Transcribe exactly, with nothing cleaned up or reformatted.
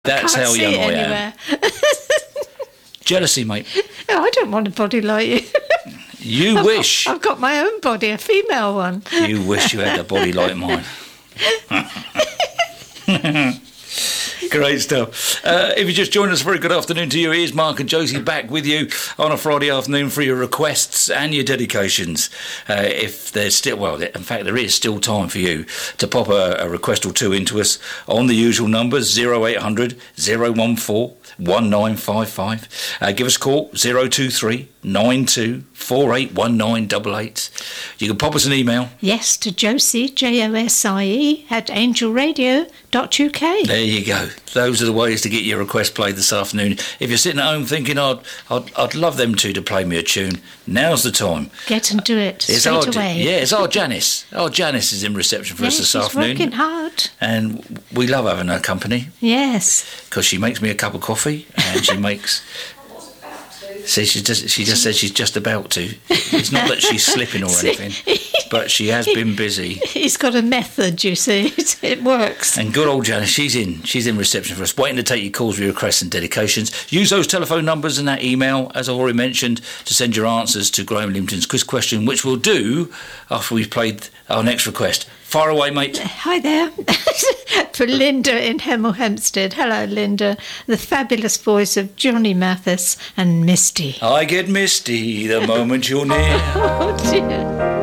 That's Can't how see young it I anywhere. am. Jealousy, mate. Oh, I don't want a body like you. You I've wish. Got, I've got my own body, a female one. You wish you had a body like mine. Great stuff. Uh, if you just joined us, very good afternoon to you. Here's Mark and Josie back with you on a Friday afternoon for your requests and your dedications. Uh, if there's still, well, in fact, there is still time for you to pop a, a request or two into us on the usual numbers, oh eight hundred, oh one four, one nine five five. Uh, give us a call, oh two three, nine two four eight one nine eight eight. You can pop us an email. Yes, to Josie, J O S I E, at angel radio dot U K. There you go. Those are the ways to get your request played this afternoon. If you're sitting at home thinking, I'd, I'd, I'd love them two to play me a tune, now's the time. Get and do it It's straight our, away. Yeah, it's our Janice. Our Janice is in reception for yes, us this she's afternoon. working hard. And we love having her company Yes. because she makes me a cup of coffee and she makes... See, she just she just said she's just about to. It's not that she's slipping or anything, but she has been busy. He's got a method, you see. It, it works. And good old Janice, she's in. She's in reception for us, waiting to take your calls with your requests and dedications. Use those telephone numbers and that email, as I've already mentioned, to send your answers to Graham Limpton's quiz question, which we'll do after we've played our next request. Fire away, mate. Hi there. For Linda in Hemel Hempstead. Hello, Linda. The fabulous voice of Johnny Mathis and Misty. I get misty the moment you're near. Oh, dear.